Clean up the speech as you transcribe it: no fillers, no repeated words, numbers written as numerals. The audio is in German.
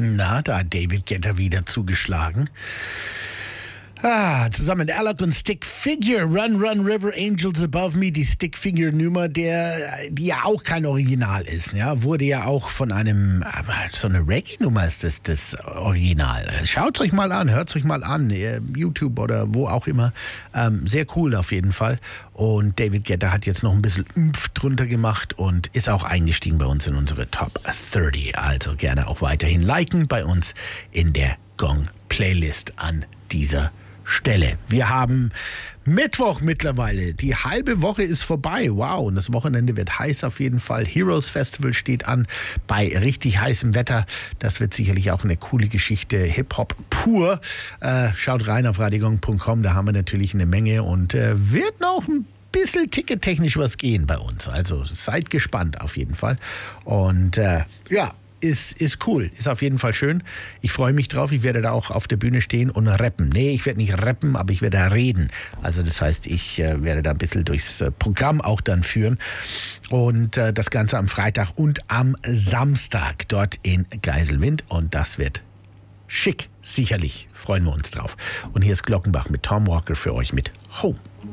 Na, da hat David Guetta wieder zugeschlagen. Zusammen mit Alok und Stick Figure, Run, Run, River, Angels Above Me, die Stick Figure-Nummer, die ja auch kein Original ist, ja, wurde ja auch von einem, so eine Reggae-Nummer ist das Original. Schaut euch mal an, hört euch mal an, YouTube oder wo auch immer, sehr cool auf jeden Fall. Und David Guetta hat jetzt noch ein bisschen Umf drunter gemacht und ist auch eingestiegen bei uns in unsere Top 30. Also gerne auch weiterhin liken bei uns in der Gong-Playlist an dieser Stelle. Wir haben Mittwoch mittlerweile. Die halbe Woche ist vorbei. Wow, und das Wochenende wird heiß auf jeden Fall. Heroes Festival steht an bei richtig heißem Wetter. Das wird sicherlich auch eine coole Geschichte. Hip-Hop pur. Schaut rein auf radiogong.com. Da haben wir natürlich eine Menge und wird noch ein bisschen tickettechnisch was gehen bei uns. Also seid gespannt auf jeden Fall. Und ist cool, ist auf jeden Fall schön. Ich freue mich drauf, ich werde da auch auf der Bühne stehen und rappen. Nee, ich werde nicht rappen, aber ich werde da reden. Also das heißt, ich werde da ein bisschen durchs Programm auch dann führen. Und das Ganze am Freitag und am Samstag dort in Geiselwind. Und das wird schick, sicherlich. Freuen wir uns drauf. Und hier ist Glockenbach mit Tom Walker für euch mit Home.